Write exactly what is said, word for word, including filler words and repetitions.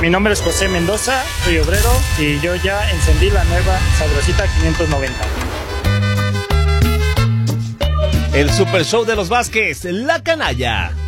Mi nombre es José Mendoza, soy obrero y yo ya encendí la nueva Sabrosita quinientos noventa. El Super Show de los Vázquez, La Canalla.